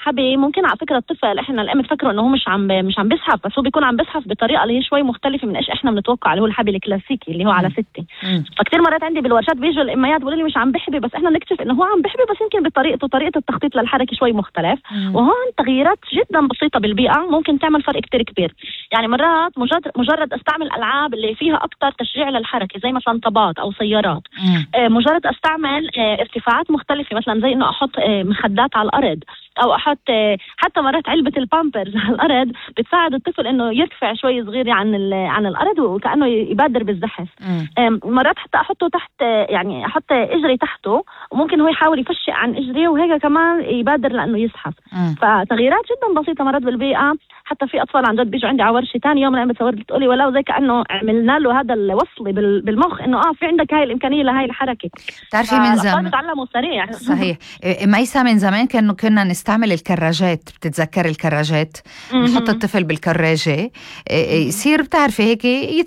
الحبي ممكن على فكره الطفل احنا الام تفكروا انه هو مش عم بيزحف، بس هو بيكون عم بيزحف بطريقه اللي هي شوي مختلفه من ايش احنا بنتوقع، اللي هو الحبي الكلاسيكي اللي هو على 6. فكتير مرات عندي بالورشات بيجوا الاميات بيقولوا لي مش عم بحبي، بس احنا بنكتشف انه هو عم بحبي بس يمكن طريقه التخطيط للحركه شوي مختلف. وهون تغييرات جدا بسيطه بالبيئه ممكن تعمل فرق كتير كبير. يعني مرات مجرد استعمل العاب اللي فيها اكثر تشجيع للحركه زي مثلا طابات او سيارات، مجرد استعمل ارتفاعات مختلفه مثلا زي انه احط مخدات على الارض، او احط حتى مرات علبه البامبرز على الارض بتساعد الطفل انه يرتفع شوي صغير عن الارض وكانه يبادر بالزحف. مرات حتى احطه تحت، يعني احط اجري تحته وممكن هو يحاول يفشق عن اجري وهيك كمان يبادر لانه يزحف. فتغييرات جدا بسيطه مرات بالبيئه. حتى في اطفال عن جد بيجوا عندي على ورشه ثاني يوم انا بتصور بتقولي ولو زي كانه عملنا له هذا الوصل بالمخ انه في عندك هاي الامكانيه لهي الحركه. بتعرفي من زمان بتعلموا سريع. صحيح. ميسا من زمان كنا نستعمل الكراجات، بتتذكر الكراجات؟ نحط الطفل بالكراجه يصير بتعرفي هيك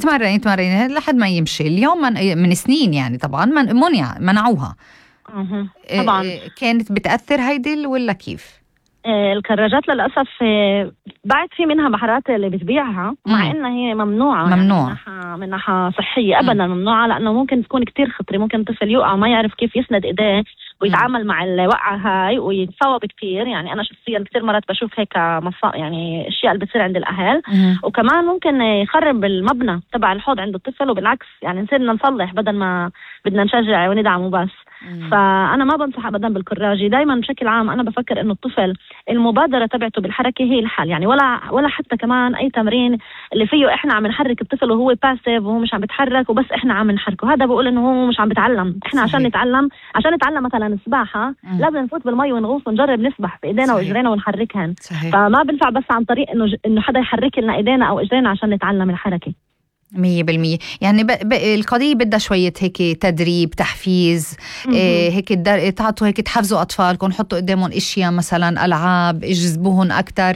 يتمرن لحد ما يمشي. اليوم من سنين يعني طبعا منعوها. طبعا كانت بتأثر هيدي ولا كيف؟ الكراجات للأسف بعد في منها محلات اللي بتبيعها مع إنها هي ممنوعة يعني من ناحية صحية أبدا ممنوعة، لأنه ممكن تكون كتير خطرة. ممكن الطفل يوقع ما يعرف كيف يسند إيديه ويتعامل مع الوقعة هاي ويتصاب كتير. يعني أنا شخصيا كتير مرات بشوف هيك يعني أشياء اللي بتصير عند الأهل. وكمان ممكن يخرب المبنى تبع الحوض عند الطفل، وبالعكس يعني نصيرنا نصلح بدل ما بدنا نشجع وندعم وبس. فأنا ما بنصح أبدا بالكراجي. دايما بشكل عام أنا بفكر إنه الطفل المبادرة تبعته بالحركة هي الحل. يعني ولا حتى كمان أي تمرين اللي فيه إحنا عم نحرك الطفل وهو باسيف وهو مش عم بيتحرك وبس إحنا عم نحركه، هذا بقول إنه هو مش عم بيتعلم. إحنا عشان نتعلم مثلا السباحة لازم نفوت بالمي ونغوص ونجرب نسبح بإيدينا وإجرينا ونحركهن. فما بنفع بس عن طريق إنه حدا يحرك لنا إيدينا أو إجرينا عشان نتعلم الحركة. 100%. يعني القضية بدها شوية هيك تدريب، تحفيز، هيك تعطوا هيك تحفزوا أطفالكم، حطوا قدامهم إشياء مثلا ألعاب، اجذبوهم أكتر،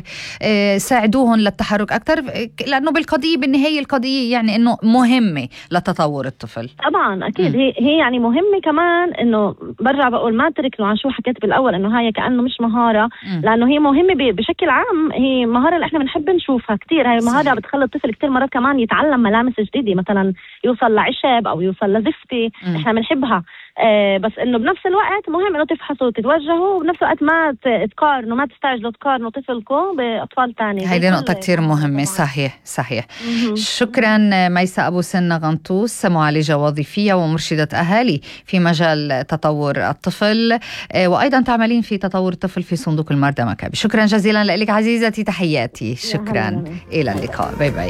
ساعدوهم للتحرك أكتر، لأنه بالنهاية القضية يعني إنه مهمة لتطور الطفل. طبعا أكيد هي يعني مهمة كمان. إنه برجع بقول ما تركنوا عن شو حكيت بالأول إنه هاي كأنه مش مهارة، لأنه هي مهمة بشكل عام. هي مهارة اللي إحنا بنحب نشوفها كتير. هاي مهارة بتخلي الطفل كتير مرات كمان يتعلم ملامس جديدة، مثلا يوصل لعشب أو يوصل لزفتة إحنا بنحبها. بس إنه بنفس الوقت مهم إنه تفحصوا وتتوجهوا، وبنفس الوقت ما تقارنوا، ما تستعجلوا تقارنوا طفلكم بأطفال تاني. هيدي نقطة كتير مهمة. صحيح. شكرا ميسا أبو سنة غنطوس، معالجة وظيفية ومرشدة أهالي في مجال تطور الطفل، وأيضا تعملين في تطور الطفل في صندوق المرضى مكابي. شكرا جزيلا لك عزيزتي، تحياتي. شكرا، إلى اللقاء، باي باي.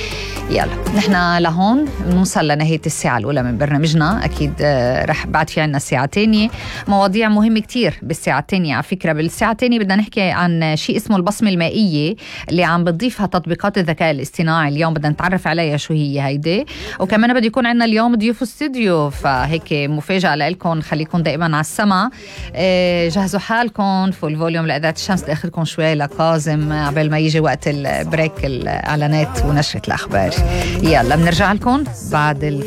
يلا نحن لهون نوصل لنهاية الساعة الأولى من برنامجنا. أكيد رح بعد في عنا الساعة الثانية مواضيع مهمة كتير بالساعة الثانية. على فكرة بالساعة الثانية بدنا نحكي عن شيء اسمه البصمة المائية اللي عم بتضيفها تطبيقات الذكاء الاصطناعي. اليوم بدنا نتعرف عليها شو هي هيدي، وكمان بده يكون عنا اليوم ضيوف استوديو، فهيك مفاجأة لكم. خليكم دائما على السمع، جهزوا حالكم، فول الفوليوم لإذاعة الشمس تأخذكم شوي لكاظم قبل ما يجي وقت البريك، الإعلانات ونشرة الأخبار. يلا بنرجع لكم بعد